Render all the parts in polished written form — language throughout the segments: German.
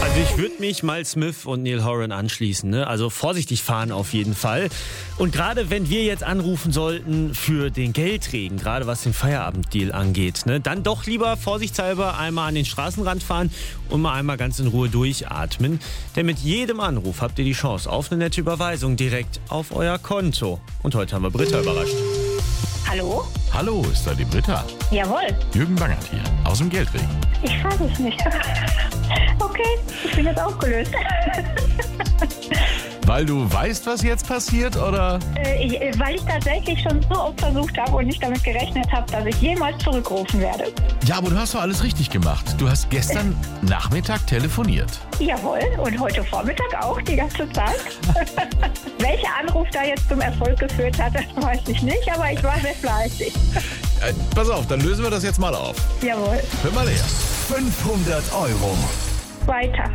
Also ich würde mich mal Smith und Neil Horan anschließen, ne? Also vorsichtig fahren auf jeden Fall. Und gerade wenn wir jetzt anrufen sollten für den Geldregen, gerade was den Feierabenddeal angeht, ne? Dann doch lieber vorsichtshalber einmal an den Straßenrand fahren und mal einmal ganz in Ruhe durchatmen. Denn mit jedem Anruf habt ihr die Chance auf eine nette Überweisung direkt auf euer Konto. Und heute haben wir Britta überrascht. Hallo? Hallo, ist da die Britta? Jawohl. Jürgen Bangert hier, aus dem Geldregen. Ich weiß es nicht. Okay, ich bin jetzt aufgelöst. Weil du weißt, was jetzt passiert, oder? Weil ich tatsächlich schon so oft versucht habe und nicht damit gerechnet habe, dass ich jemals zurückrufen werde. Ja, aber du hast doch alles richtig gemacht. Du hast gestern Nachmittag telefoniert. Jawohl, und heute Vormittag auch, die ganze Zeit. Welcher Anruf da jetzt zum Erfolg geführt hat, das weiß ich nicht, aber ich war sehr fleißig. Pass auf, dann lösen wir das jetzt mal auf. Jawohl. Hör mal her. 500 Euro. Weiter.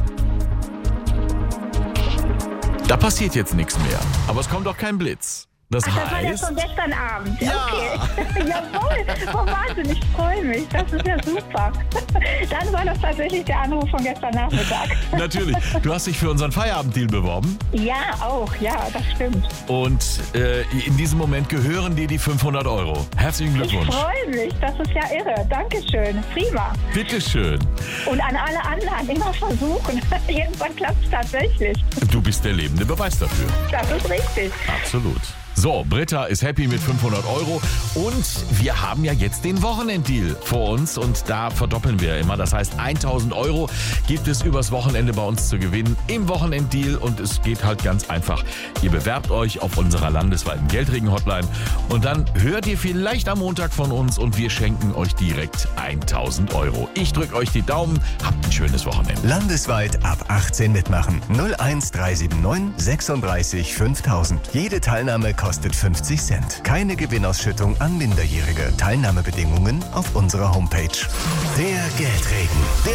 Da passiert jetzt nichts mehr. Aber es kommt auch kein Blitz. Das Das war ja heißt... schon gestern Abend. Ja. Okay. Jawohl. Oh, Wahnsinn, ich freue mich. Das ist ja super. Dann war das tatsächlich der Anruf von gestern Nachmittag. Natürlich. Du hast dich für unseren Feierabenddeal beworben. Ja, auch. Ja, das stimmt. Und in diesem Moment gehören dir die 500 Euro. Herzlichen Ich Glückwunsch. freue mich. Das ist ja irre. Dankeschön. Prima. Bitteschön. Und an alle anderen immer versuchen. Irgendwann klappt es tatsächlich. Du bist der lebende Beweis dafür. Das ist richtig. Absolut. So, Britta ist happy mit 500 Euro und wir haben ja jetzt den Wochenenddeal vor uns und da verdoppeln wir immer. Das heißt, 1000 Euro gibt es übers Wochenende bei uns zu gewinnen im Wochenenddeal und es geht halt ganz einfach. Ihr bewerbt euch auf unserer landesweiten Geldregen-Hotline und dann hört ihr vielleicht am Montag von uns und wir schenken euch direkt 1000 Euro. Ich drücke euch die Daumen, habt ein schönes Wochenende. Landesweit ab 18 mitmachen. 01379 36 5000. Jede Teilnahme kostet 50 Cent. Keine Gewinnausschüttung an Minderjährige. Teilnahmebedingungen auf unserer Homepage. Der Geldregen. Der